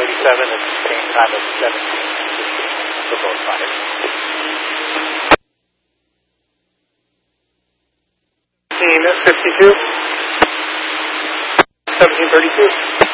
at the same time of 17:15 for both flights. Team 52, 1732.